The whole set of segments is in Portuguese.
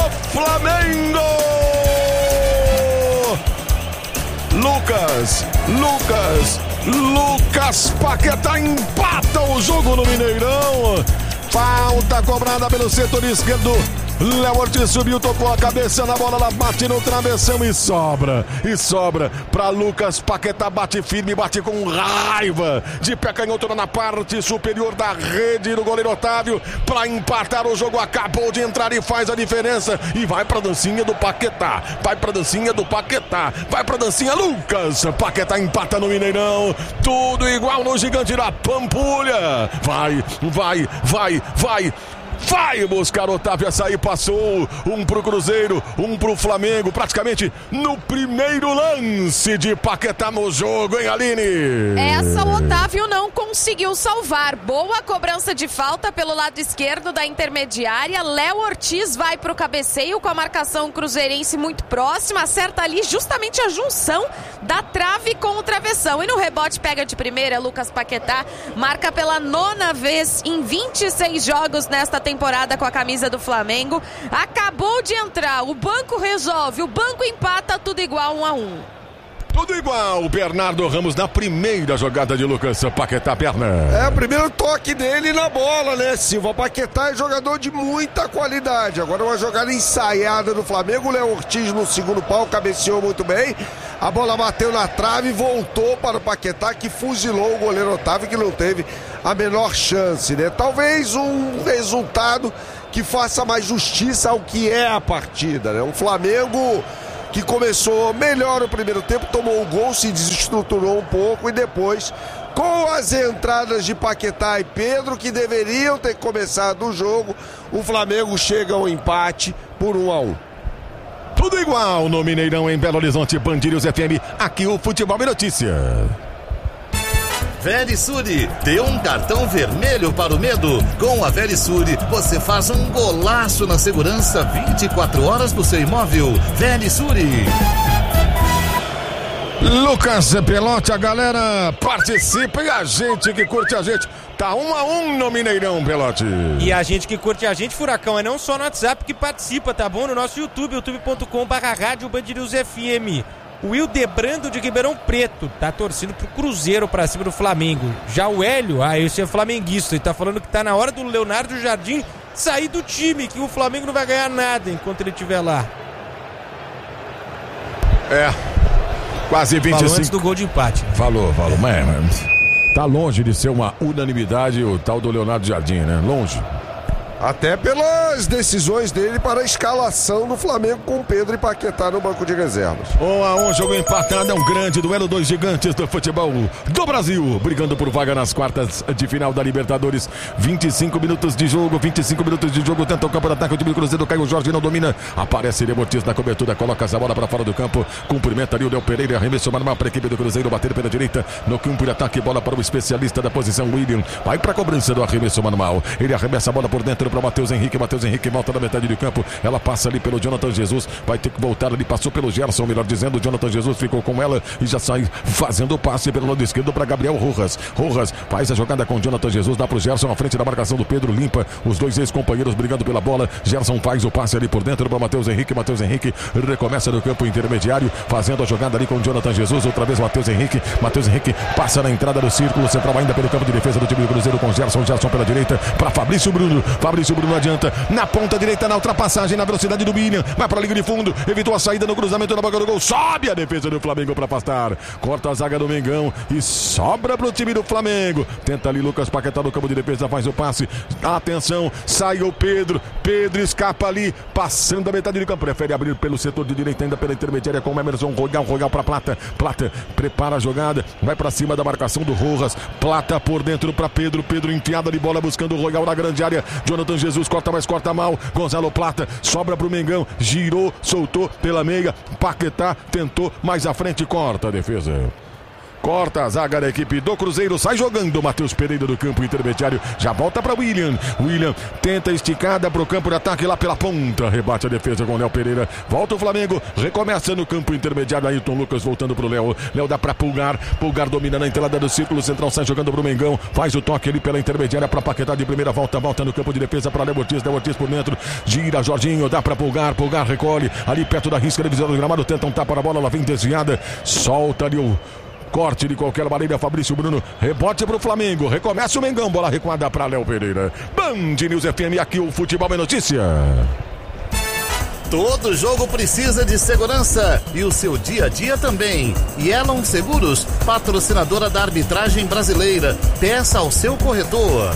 Flamengo! Lucas Paquetá empata o jogo no Mineirão. Falta cobrada pelo setor esquerdo. Léo Ortiz subiu, tocou a cabeça na bola, ela bate no travessão e sobra pra Lucas Paquetá, bate firme, bate com raiva, de pé canhoto na parte superior da rede do goleiro Otávio, pra empatar o jogo, acabou de entrar e faz a diferença, e vai pra dancinha do Paquetá, Lucas Paquetá empata no Mineirão, tudo igual no Gigante da Pampulha, vai buscar Otávio, açaí, passou, um pro Cruzeiro, um pro Flamengo, praticamente no primeiro lance de Paquetá no jogo, hein, Aline? Essa o Otávio não conseguiu salvar, boa cobrança de falta pelo lado esquerdo da intermediária, Léo Ortiz vai pro cabeceio com a marcação cruzeirense muito próxima, acerta ali justamente a junção da trave com o travessão, e no rebote pega de primeira, Lucas Paquetá marca pela 9ª vez em 26 jogos nesta temporada com a camisa do Flamengo, acabou de entrar, o banco resolve, o banco empata, tudo igual, 1-1. Tudo igual, Bernardo Ramos na primeira jogada de Lucas Paquetá, o primeiro toque dele na bola, né, Silva? Paquetá é jogador de muita qualidade, agora uma jogada ensaiada do Flamengo, o Léo Ortiz no segundo pau, cabeceou muito bem, a bola bateu na trave e voltou para o Paquetá, que fuzilou o goleiro Otávio, que não teve a menor chance, né? Talvez um resultado que faça mais justiça ao que é a partida, né? Um Flamengo que começou melhor o primeiro tempo, tomou o gol, se desestruturou um pouco e depois, com as entradas de Paquetá e Pedro, que deveriam ter começado o jogo, o Flamengo chega ao empate por 1-1. Tudo igual no Mineirão, em Belo Horizonte, Band News FM, aqui o Futebol é Notícia. Verisure, dê um cartão vermelho para o medo. Com a Verisure, você faz um golaço na segurança 24 horas do seu imóvel. Verisure. Lucas Pelotti, a galera participa e a gente que curte a gente. Tá 1-1 no Mineirão, Pelotti. E a gente que curte a gente, Furacão, é não só no WhatsApp que participa, tá bom? No nosso YouTube, youtube.com/rádio Band News FM. O Hildebrando de Ribeirão Preto tá torcendo pro Cruzeiro pra cima do Flamengo. Já o Hélio, esse é flamenguista, ele tá falando que tá na hora do Leonardo Jardim sair do time, que o Flamengo não vai ganhar nada enquanto ele estiver lá. Quase 25. Falou antes do gol de empate. Né? Falou, mas tá longe de ser uma unanimidade o tal do Leonardo Jardim, né? Longe. Até pelas decisões dele para a escalação do Flamengo com Pedro e Paquetá no banco de reservas. 1-1, jogo empatado, é um grande duelo, dois gigantes do futebol do Brasil, brigando por vaga nas quartas de final da Libertadores. 25 minutos de jogo, tenta o campo de ataque, o time do Cruzeiro, Caio Jorge não domina, aparece Léo Ortiz na cobertura, coloca essa bola para fora do campo, cumprimenta ali o Léo Pereira, arremesso manual para a equipe do Cruzeiro, bater pela direita, no campo de ataque, bola para o especialista da posição, William, vai para a cobrança do arremesso manual, ele arremessa a bola por dentro para Matheus Henrique volta da metade do campo, ela passa ali pelo Jonathan Jesus, vai ter que voltar ali, passou pelo Gerson, melhor dizendo, o Jonathan Jesus ficou com ela e já sai fazendo o passe pelo lado esquerdo para Gabriel Rojas faz a jogada com o Jonathan Jesus, dá pro Gerson, à frente da marcação do Pedro, limpa os dois ex-companheiros brigando pela bola, Gerson faz o passe ali por dentro para Matheus Henrique recomeça no campo intermediário, fazendo a jogada ali com o Jonathan Jesus, outra vez Matheus Henrique passa na entrada do círculo central ainda pelo campo de defesa do time do Cruzeiro com Gerson pela direita para Fabrício Bruno adianta, na ponta direita, na ultrapassagem, na velocidade do William, vai para a linha de fundo, evitou a saída no cruzamento na boca do gol, sobe a defesa do Flamengo para afastar, corta a zaga do Mengão e sobra pro time do Flamengo, tenta ali Lucas Paquetá no campo de defesa, faz o passe, atenção, sai o Pedro escapa ali, passando a metade do campo, prefere abrir pelo setor de direita, ainda pela intermediária com o Emerson, Royal para Plata prepara a jogada, vai para cima da marcação do Rojas, Plata por dentro para Pedro enfiada de bola buscando o Royal na grande área, Jonathan Jesus corta mal, Gonzalo Plata sobra pro Mengão, girou, soltou pela meia, Paquetá tentou mais à frente, corta a defesa. Corta a zaga da equipe do Cruzeiro. Sai jogando Matheus Pereira do campo intermediário. Já volta para William. William tenta esticada para o campo de ataque lá pela ponta. Rebate a defesa com o Léo Pereira. Volta o Flamengo. Recomeça no campo intermediário. Ayrton Lucas voltando para o Léo. Léo dá para Pulgar. Pulgar domina na entrada do círculo central. Sai jogando para o Mengão. Faz o toque ali pela intermediária para Paquetá de primeira volta. Volta no campo de defesa para Léo Ortiz. Léo Ortiz por dentro. Gira Jorginho. Dá para Pulgar. Pulgar recolhe. Ali perto da risca da visão do gramado. Tenta um tapa na bola. Ela vem desviada. Solta ali o corte de qualquer maneira, Fabrício Bruno, rebote pro Flamengo, recomeça o Mengão, bola recuada para Léo Pereira. Band News FM, aqui o Futebol é Notícia. Todo jogo precisa de segurança e o seu dia a dia também. Yellow Seguros, patrocinadora da arbitragem brasileira. Peça ao seu corretor.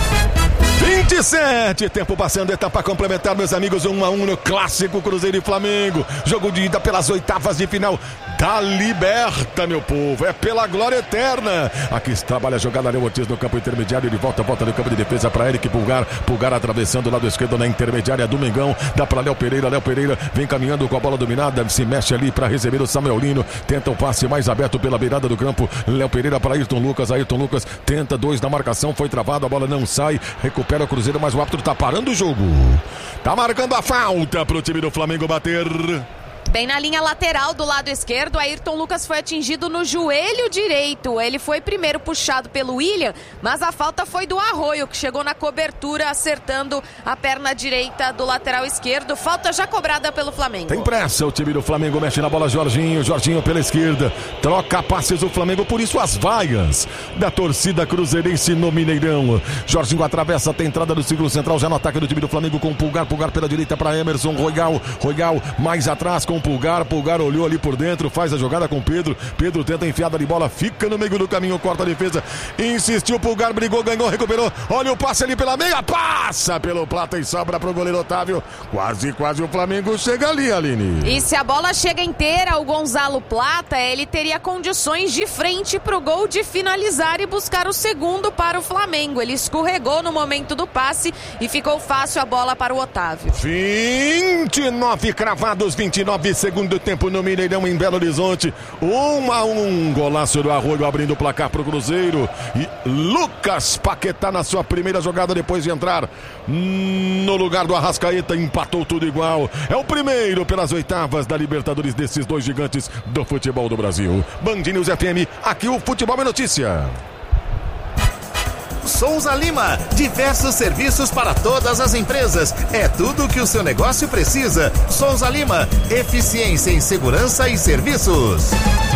27, tempo passando, etapa complementar, meus amigos, 1-1 no clássico Cruzeiro e Flamengo. Jogo de ida pelas oitavas de final da Liberta, meu povo. É pela glória eterna. Aqui trabalha a jogada Léo Ortiz no campo intermediário. Ele volta no campo de defesa para Eric Pulgar. Pulgar atravessando o lado esquerdo na intermediária do Mengão. Dá para Léo Pereira. Léo Pereira vem caminhando com a bola dominada. Se mexe ali para receber o Samuel Lino. Tenta o passe mais aberto pela beirada do campo. Léo Pereira para Ayrton Lucas. Ayrton Lucas tenta 2 na marcação. Foi travado. A bola não sai. Recupera o Cruzeiro, mas o árbitro tá parando o jogo. Tá marcando a falta pro time do Flamengo bater. Bem na linha lateral do lado esquerdo, Ayrton Lucas foi atingido no joelho direito. Ele foi primeiro puxado pelo William, mas a falta foi do Arroio, que chegou na cobertura acertando a perna direita do lateral esquerdo. Falta já cobrada pelo Flamengo. Tem pressa, o time do Flamengo mexe na bola, Jorginho pela esquerda. Troca passes o Flamengo, por isso as vaias da torcida cruzeirense no Mineirão. Jorginho atravessa a entrada do círculo central, já no ataque do time do Flamengo com Pulgar pela direita para Emerson, Royal mais atrás com Pulgar olhou ali por dentro, faz a jogada com Pedro tenta enfiada de bola, fica no meio do caminho, corta a defesa, insistiu, Pulgar brigou, ganhou, recuperou, olha o passe ali pela meia, passa pelo Plata e sobra pro goleiro Otávio, quase o Flamengo chega ali, Aline. E se a bola chega inteira, o Gonzalo Plata, ele teria condições de frente pro gol de finalizar e buscar o segundo para o Flamengo. Ele escorregou no momento do passe e ficou fácil a bola para o Otávio. 29 cravados, 29 segundo tempo no Mineirão, em Belo Horizonte. 1-1, golaço do Arroio abrindo o placar pro Cruzeiro. E Lucas Paquetá na sua primeira jogada depois de entrar no lugar do Arrascaeta, empatou tudo igual. É o primeiro pelas oitavas da Libertadores desses dois gigantes do futebol do Brasil. Band News FM, aqui o Futebol é Notícia. Souza Lima, diversos serviços para todas as empresas. É tudo que o seu negócio precisa. Souza Lima, eficiência em segurança e serviços.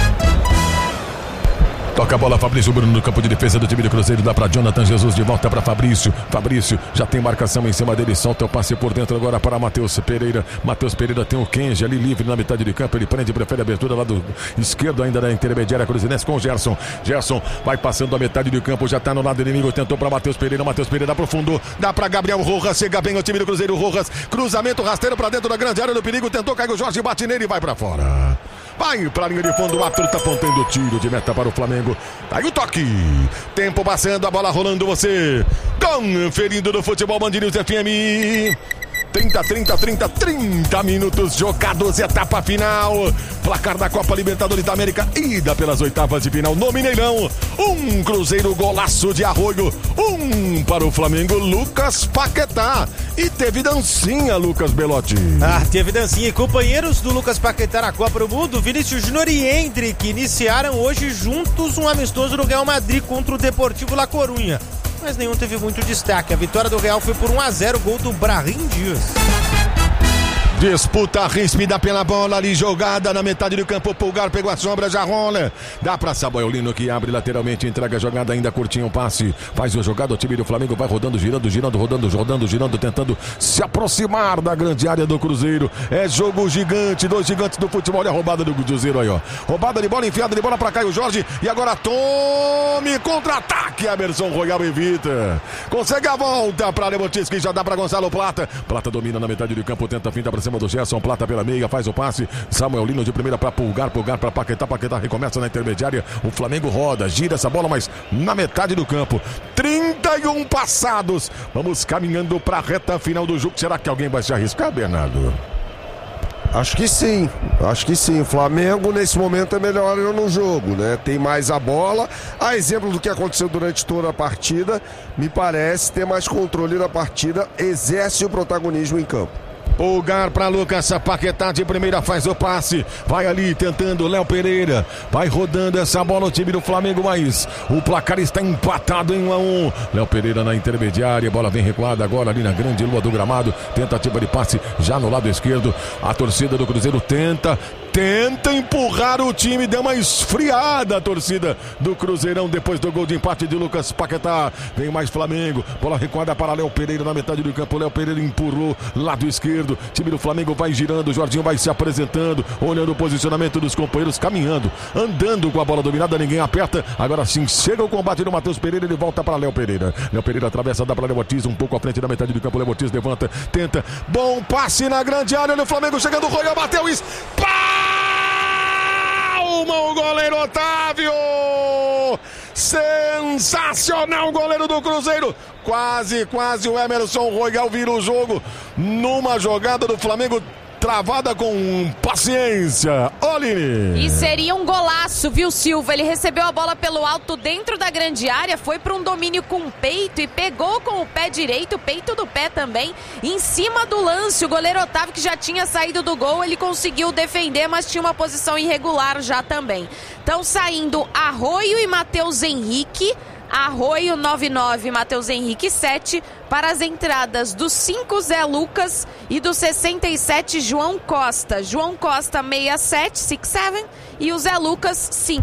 Toca a bola, Fabrício Bruno no campo de defesa do time do Cruzeiro, dá para Jonathan Jesus, de volta para Fabrício já tem marcação em cima dele, solta o passe por dentro agora para Matheus Pereira tem o Kenji ali livre na metade de campo, ele prefere a abertura lá do esquerdo ainda da intermediária cruzeirense com o Gerson vai passando a metade do campo, já tá no lado inimigo, tentou para Matheus Pereira aprofundou, dá para Gabriel Rojas, chega bem o time do Cruzeiro, Rojas, cruzamento rasteiro para dentro da grande área do perigo, tentou, caiu o Jorge, bate nele e vai para fora. Vai pra linha de fundo, o árbitro tá apontando o tiro de meta para o Flamengo. Tá aí o toque. Tempo passando, a bola rolando, você conferindo no Futebol Band News FM. 30 minutos jogados, etapa final. Placar da Copa Libertadores da América, ida pelas oitavas de final no Mineirão. Cruzeiro, golaço de Arroio. Para o Flamengo, Lucas Paquetá. E teve dancinha, Lucas Belotti. Teve dancinha. E companheiros do Lucas Paquetá na Copa do Mundo, Vinícius Júnior e Hendrick iniciaram hoje juntos um amistoso no Real Madrid contra o Deportivo La Coruña. Mas nenhum teve muito destaque. A vitória do Real foi por 1-0, gol do Brahim Dias. Disputa ríspida pela bola ali, jogada na metade do campo, Pulgar pegou a sombra, já rola. Dá pra Samuel Lino que abre lateralmente, entrega a jogada, ainda curtinho o passe. Faz a jogada, o time do Flamengo vai rodando, girando, tentando se aproximar da grande área do Cruzeiro. É jogo gigante, dois gigantes do futebol. Olha a roubada do Cruzeiro aí, ó. Roubada de bola, enfiada de bola pra Caio Jorge. E agora tome contra-ataque. Emerson Royal evita. Consegue a volta pra Lemotis, que já dá pra Gonzalo Plata. Plata domina na metade do campo, tenta finta pra cima do Gerson, Plata pela meia, faz o passe, Samuel Lino de primeira para Pulgar para Paquetá recomeça na intermediária, o Flamengo roda, gira essa bola, mas na metade do campo, 31 passados, vamos caminhando para a reta final do jogo. Será que alguém vai se arriscar, Bernardo? Acho que sim. O Flamengo nesse momento é melhor no jogo, né? Tem mais a bola. A exemplo do que aconteceu durante toda a partida, me parece ter mais controle na partida, exerce o protagonismo em campo. Pulgar para Lucas Paquetá de primeira, faz o passe, vai ali tentando Léo Pereira, vai rodando essa bola o time do Flamengo, mas o placar está empatado em 1-1. Léo Pereira na intermediária, bola vem recuada agora ali na grande lua do gramado, tentativa de passe já no lado esquerdo, a torcida do Cruzeiro tenta empurrar o time, deu uma esfriada a torcida do Cruzeirão depois do gol de empate de Lucas Paquetá. Vem mais Flamengo, bola recuada para Léo Pereira na metade do campo. Léo Pereira empurrou lado esquerdo, time do Flamengo vai girando, o Jorginho vai se apresentando, olhando o posicionamento dos companheiros, caminhando, andando com a bola dominada, ninguém aperta. Agora sim, chega o combate do Matheus Pereira, ele volta para Léo Pereira. Léo Pereira atravessa, dá para Léo Ortiz, um pouco à frente da metade do campo. Léo Ortiz levanta, tenta, bom passe na grande área, olha o Flamengo chegando, Royal bateu isso, o goleiro Otávio, sensacional o goleiro do Cruzeiro, quase o Emerson Royal vira o jogo numa jogada do Flamengo travada com paciência. Oline. E seria um golaço, viu, Silva? Ele recebeu a bola pelo alto dentro da grande área, foi para um domínio com o peito e pegou com o pé direito, o peito do pé também, em cima do lance. O goleiro Otávio, que já tinha saído do gol, ele conseguiu defender, mas tinha uma posição irregular já também. Estão saindo Arroio e Matheus Henrique. Arroio 99, Matheus Henrique 7, para as entradas do 5 Zé Lucas e do 67 João Costa. João Costa 67, 67 e o Zé Lucas 5.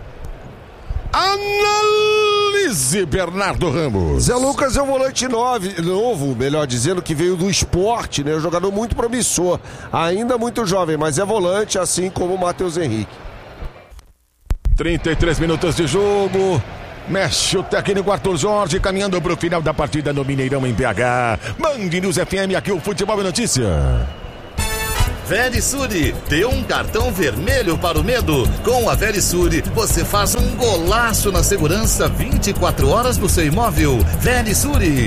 Análise Bernardo Ramos. Zé Lucas é um volante novo, melhor dizendo, que veio do esporte, né? Um jogador muito promissor, ainda muito jovem, mas é volante, assim como o Matheus Henrique. 33 minutos de jogo. Mexe o técnico Arthur Jorge, caminhando para o final da partida no Mineirão em BH. Band News FM, aqui o Futebol é Notícia. Verisure, dê um cartão vermelho para o medo. Com a Verisure, você faz um golaço na segurança 24 horas do seu imóvel. Verisure.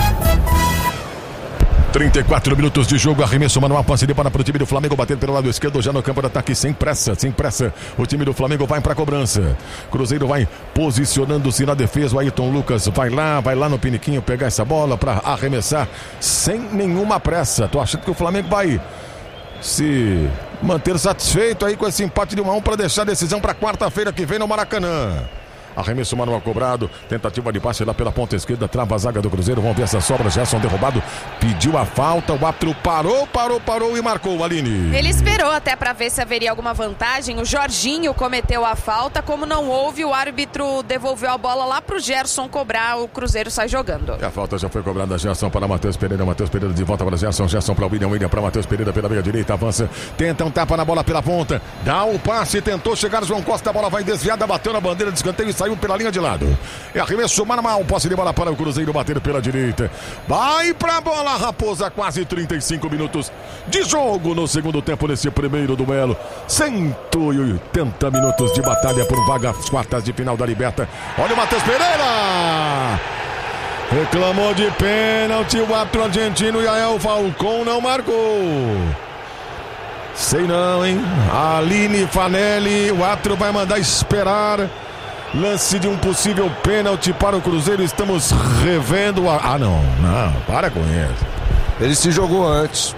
34 minutos de jogo, arremesso manual, passe de bola para o time do Flamengo, batendo pelo lado esquerdo, já no campo de ataque, sem pressa, o time do Flamengo vai para a cobrança. Cruzeiro vai posicionando-se na defesa, o Ayrton Lucas vai lá no piniquinho pegar essa bola para arremessar, sem nenhuma pressa. Tô achando que o Flamengo vai se manter satisfeito aí com esse empate de 1-1 para deixar a decisão para quarta-feira que vem no Maracanã. Arremesso manual cobrado, tentativa de passe lá pela ponta esquerda, trava a zaga do Cruzeiro, vamos ver essa sobra, Gerson derrubado, pediu a falta, o árbitro parou e marcou, Aline. Ele esperou até para ver se haveria alguma vantagem, o Jorginho cometeu a falta, como não houve, o árbitro devolveu a bola lá pro Gerson cobrar, o Cruzeiro sai jogando. E a falta já foi cobrada, Gerson para Matheus Pereira de volta para Gerson para William para Matheus Pereira pela meia direita, avança, tenta um tapa na bola pela ponta, dá o passe, tentou chegar João Costa, a bola vai desviada, bateu na bandeira de escanteio e saiu pela linha de lado. É arremesso manual, posse de bola para o Cruzeiro bater pela direita. Vai pra bola, Raposa, quase 35 minutos de jogo no segundo tempo nesse primeiro duelo. 180 minutos de batalha por vaga às quartas de final da Liberta. Olha o Matheus Pereira! Reclamou de pênalti o árbitro argentino Yael Falcão não marcou. Sei não, hein? Aline Fanelli, o árbitro vai mandar esperar. Lance de um possível pênalti para o Cruzeiro. Estamos revendo a... não, para com isso. Ele se jogou antes.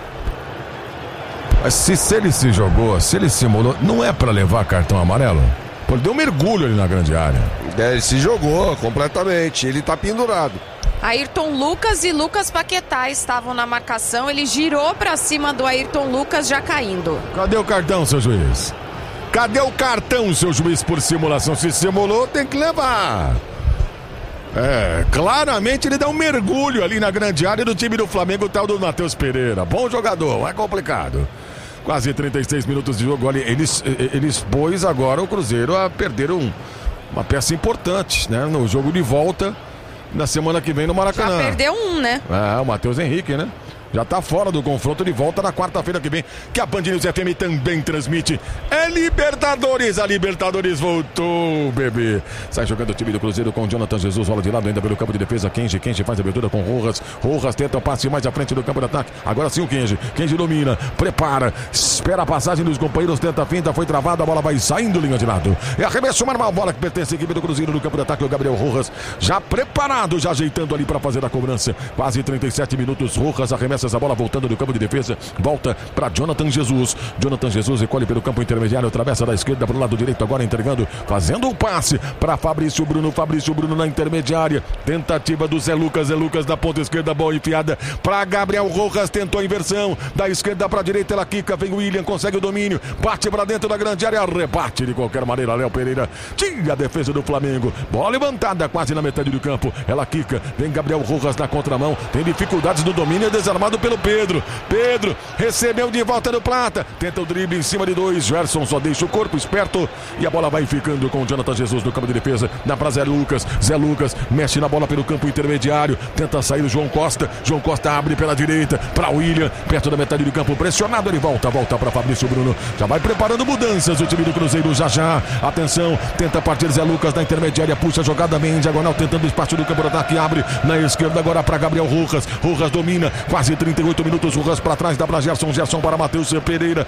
Mas se ele se jogou, se ele simulou, não é para levar cartão amarelo? Pô, ele deu um mergulho ali na grande área. Ele se jogou completamente. Ele tá pendurado. Ayrton Lucas e Lucas Paquetá estavam na marcação. Ele girou para cima do Ayrton Lucas, já caindo. Cadê o cartão, seu juiz? Cadê o cartão, seu juiz, por simulação? Se simulou, tem que levar. Claramente ele dá um mergulho ali na grande área do time do Flamengo, o tal do Matheus Pereira. Bom jogador, é complicado. Quase 36 minutos de jogo. Olha, ele expôs agora o Cruzeiro a perder uma peça importante, né? No jogo de volta, na semana que vem no Maracanã. Já perdeu um, né? O Matheus Henrique, né? já tá fora do confronto, de volta na quarta-feira que vem, que a Band News FM também transmite. É Libertadores, a Libertadores voltou, bebê. Sai jogando o time do Cruzeiro com o Jonathan Jesus, rola de lado ainda pelo campo de defesa, Kenji faz a abertura com Rojas tenta o passe mais à frente do campo de ataque, agora sim o Kenji domina, prepara, espera a passagem dos companheiros, tenta a finta, foi travado, a bola vai saindo, linha de lado, é arremesso normal, bola que pertence à equipe do Cruzeiro no campo de ataque, o Gabriel Rojas, já preparado, já ajeitando ali para fazer a cobrança, quase 37 minutos, Rojas arremessa essa bola, voltando do campo de defesa, volta para Jonathan Jesus recolhe pelo campo intermediário, atravessa da esquerda para o lado direito, agora entregando, fazendo o passe para Fabrício Bruno na intermediária, tentativa do Zé Lucas da ponta esquerda, bola enfiada para Gabriel Rojas, tentou a inversão, da esquerda para a direita, ela quica, vem o William, consegue o domínio, bate para dentro da grande área, rebate de qualquer maneira, Léo Pereira, tira a defesa do Flamengo, bola levantada quase na metade do campo, ela quica, vem Gabriel Rojas na contramão, tem dificuldades no domínio, é desarmado pelo Pedro recebeu de volta do Plata, tenta o drible em cima de dois, Gerson só deixa o corpo esperto e a bola vai ficando com o Jonathan Jesus no campo de defesa, dá para Zé Lucas mexe na bola pelo campo intermediário, tenta sair o João Costa abre pela direita para William, perto da metade do campo, pressionado, ele volta para Fabrício Bruno, já vai preparando mudanças o time do Cruzeiro, já, atenção, tenta partir Zé Lucas na intermediária, puxa a jogada bem em diagonal, tentando espaço do campo de ataque, abre na esquerda agora para Gabriel Rojas domina, quase 38 minutos, Rojas para trás, dá para Gerson para Matheus Pereira,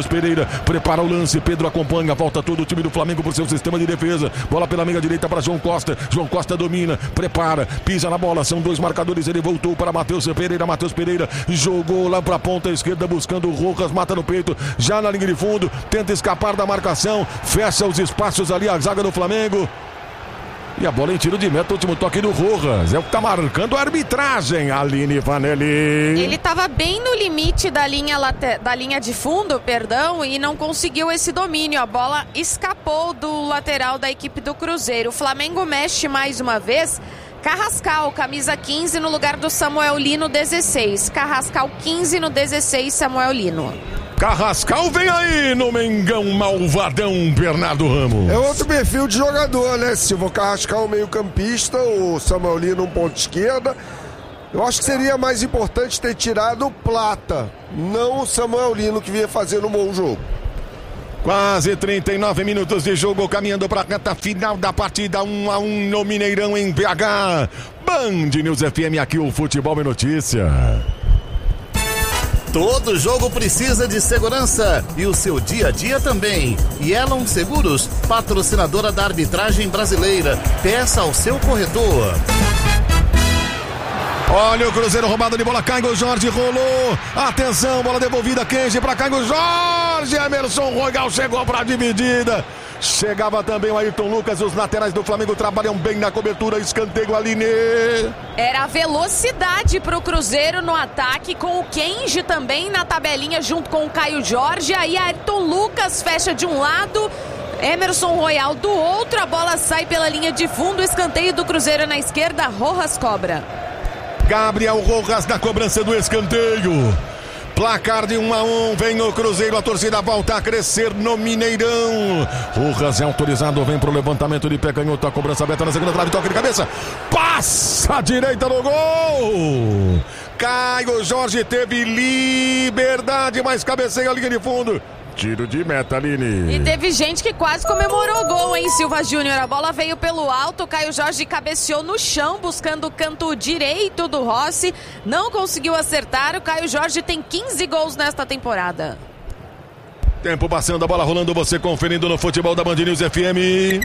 prepara o lance, Pedro acompanha, volta todo o time do Flamengo por seu sistema de defesa, bola pela meia direita para João Costa domina, prepara, pisa na bola, são dois marcadores, ele voltou para Matheus Pereira, jogou lá para a ponta esquerda, buscando o Rojas, mata no peito, já na linha de fundo, tenta escapar da marcação, fecha os espaços ali, a zaga do Flamengo. E a bola em tiro de meta, último toque do Rojas. É o que tá marcando a arbitragem, Aline Vanelli. Ele tava bem no limite da linha de fundo, e não conseguiu esse domínio. A bola escapou do lateral da equipe do Cruzeiro. O Flamengo mexe mais uma vez. Carrascal, camisa 15 no lugar do Samuel Lino, 16. Carrascal 15 no 16, Samuel Lino. Carrascal vem aí no Mengão malvadão, Bernardo Ramos. É outro perfil de jogador, né, Silva? Carrascal meio campista, o Samuel Lino um ponto esquerda. Eu acho que seria mais importante ter tirado o Plata, não o Samuel Lino, que vinha fazendo um bom jogo. Quase 39 minutos de jogo, caminhando para a reta final da partida, 1-1 no Mineirão, em BH. Band News FM, aqui o Futebol é Notícia. Todo jogo precisa de segurança e o seu dia a dia também. Yellow Seguros, patrocinadora da arbitragem brasileira. Peça ao seu corretor. Olha o Cruzeiro, roubado de bola, Caio Jorge rolou, atenção, bola devolvida, Kenji para Caio Jorge, Emerson Royal chegou para a dividida, chegava também o Ayrton Lucas, os laterais do Flamengo trabalham bem na cobertura, escanteio, Aline. Era velocidade para o Cruzeiro no ataque, com o Kenji também na tabelinha junto com o Caio Jorge, aí Ayrton Lucas fecha de um lado, Emerson Royal do outro, a bola sai pela linha de fundo, escanteio do Cruzeiro na esquerda, Rojas cobra. Gabriel Rojas na cobrança do escanteio. Placar de 1-1, vem o Cruzeiro, a torcida volta a crescer no Mineirão. Rojas é autorizado, vem pro levantamento de pé canhoto, a cobrança aberta na segunda trave, toque de cabeça, passa a direita no gol. Caio Jorge teve liberdade, mas cabeceia a linha de fundo. Tiro de meta, Aline. E teve gente que quase comemorou o gol, hein, Silva Júnior? A bola veio pelo alto, o Caio Jorge cabeceou no chão, buscando o canto direito do Rossi. Não conseguiu acertar. O Caio Jorge tem 15 gols nesta temporada. Tempo passando, a bola rolando, você conferindo no futebol da Band News FM.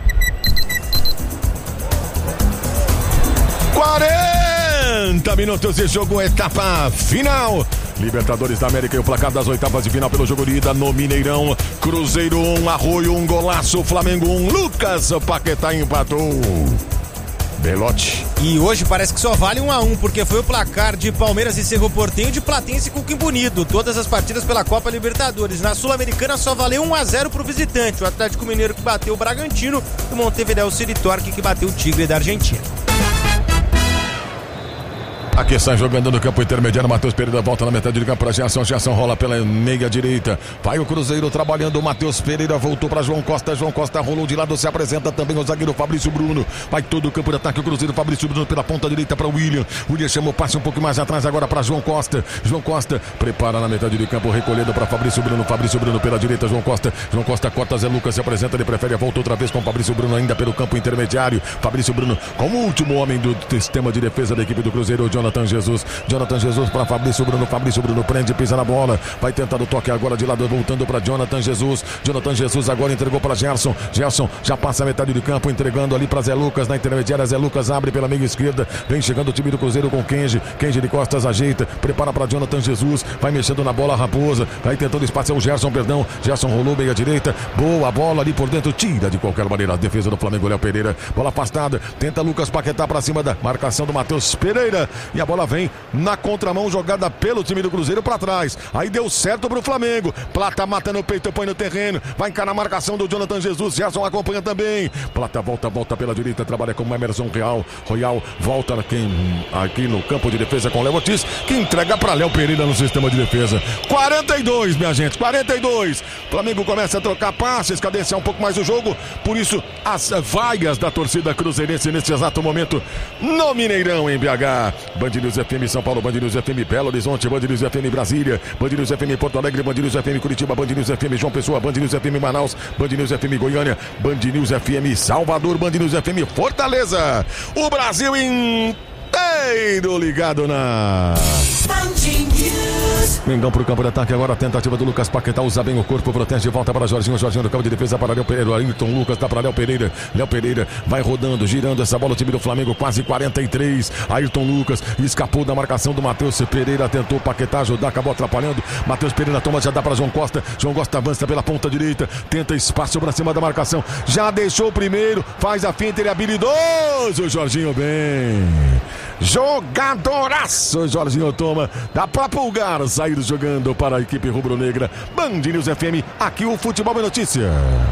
40 minutos de jogo, etapa final. Libertadores da América e o placar das oitavas de final pelo jogo de ida no Mineirão. Cruzeiro 1, Arroio 1, golaço, Flamengo 1, Lucas Paquetá empatou. Belotti. E hoje parece que só vale 1-1, porque foi o placar de Palmeiras e Cerro Porteño, de Platense com Coquimbo Unido. Todas as partidas pela Copa Libertadores. Na Sul-Americana só valeu 1-0 pro visitante. O Atlético Mineiro que bateu o Bragantino e o Montevideo City Torque que bateu o Tigre da Argentina. Aqui sai jogando no campo intermediário. Matheus Pereira volta na metade de campo para Gerson. Gerson rola pela meia direita. Vai o Cruzeiro trabalhando. Matheus Pereira voltou para João Costa. João Costa rolou de lado. Se apresenta também o zagueiro Fabrício Bruno. Vai todo o campo de ataque. O Cruzeiro, Fabrício Bruno pela ponta direita para o William. William chamou o passe um pouco mais atrás agora para João Costa. João Costa prepara na metade de campo. Recolhendo para Fabrício Bruno. Fabrício Bruno pela direita. João Costa. João Costa corta. Zé Lucas se apresenta. Ele prefere a volta outra vez com Fabrício Bruno ainda pelo campo intermediário. Fabrício Bruno como último homem do sistema de defesa da equipe do Cruzeiro. Jonathan Jesus. Jonathan Jesus para Fabrício Bruno. Fabrício Bruno prende, pisa na bola. Vai tentar o toque agora de lado, voltando para Jonathan Jesus. Jonathan Jesus agora entregou para Gerson. Gerson já passa a metade de campo, entregando ali para Zé Lucas na intermediária. Zé Lucas abre pela meia esquerda. Vem chegando o time do Cruzeiro com Kenji. Kenji de costas ajeita. Prepara para Jonathan Jesus. Vai mexendo na bola, Raposa. Vai tentando espaço. É o Gerson, perdão. Gerson rolou meia direita. Boa bola ali por dentro. Tira de qualquer maneira a defesa do Flamengo. Léo Pereira. Bola afastada. Tenta Lucas Paquetá para cima da marcação do Matheus Pereira. E a bola vem na contramão, jogada pelo time do Cruzeiro para trás. Aí deu certo pro Flamengo. Plata mata no peito, põe no terreno. Vai encarar a marcação do Jonathan Jesus. Gerson acompanha também. Plata volta pela direita. Trabalha com o Emerson Royal volta aqui no campo de defesa com Léo Ortiz, que entrega para Léo Pereira no sistema de defesa. 42, minha gente. 42. Flamengo começa a trocar passes, cadenciar um pouco mais o jogo. Por isso, as vaias da torcida cruzeirense nesse exato momento no Mineirão, em BH. Band News FM São Paulo, Band News FM Belo Horizonte, Band News FM Brasília, Band News FM Porto Alegre, Band News FM Curitiba, Band News FM João Pessoa, Band News FM Manaus, Band News FM Goiânia, Band News FM Salvador, Band News FM Fortaleza. O Brasil inteiro ligado na Mengão pro campo de ataque agora, a tentativa do Lucas Paquetá, usa bem o corpo, protege de volta para Jorginho no campo de defesa para Léo Pereira. Ayrton Lucas dá para Léo Pereira. Léo Pereira vai rodando, girando essa bola, o time do Flamengo quase 43. Ayrton Lucas escapou da marcação do Matheus Pereira, tentou Paquetá ajudar, acabou atrapalhando. Matheus Pereira toma, já dá para João Costa. João Costa avança pela ponta direita, tenta espaço para cima da marcação, já deixou o primeiro, faz a finta, ele é habilidoso. Jorginho bem, jogadoraço. Jorginho toma, dá pra pulgar, sair jogando para a equipe rubro-negra. Band News FM, aqui o futebol é notícia.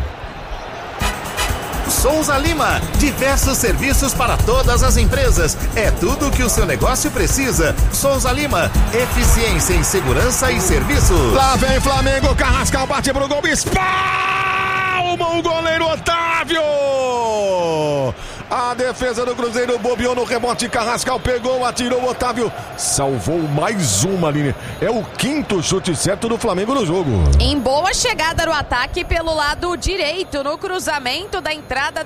Souza Lima, diversos serviços para todas as empresas. É tudo o que o seu negócio precisa. Souza Lima, eficiência em segurança e serviços. Lá vem Flamengo, Carrascal bate pro gol, espalma o goleiro Otávio. A defesa do Cruzeiro bobeou no rebote, Carrascal pegou, atirou, o Otávio salvou mais uma linha. É o quinto chute certo do Flamengo no jogo. Em boa chegada no ataque pelo lado direito, no cruzamento da entrada